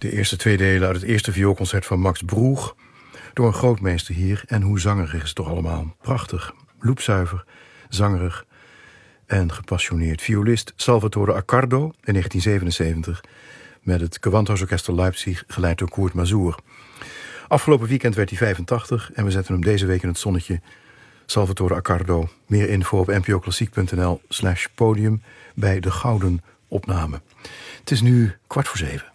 De eerste twee delen uit het eerste vioolconcert van Max Broeg, door een grootmeester hier. En hoe zangerig is het toch allemaal. Prachtig, loepzuiver, zangerig en gepassioneerd. Violist Salvatore Accardo in 1977... met het Gewandhausorchester Leipzig, geleid door Kurt Masur. Afgelopen weekend werd hij 85 en we zetten hem deze week in het zonnetje. Salvatore Accardo. Meer info op npoklassiek.nl/podium bij de Gouden Opname. Het is nu 6:45.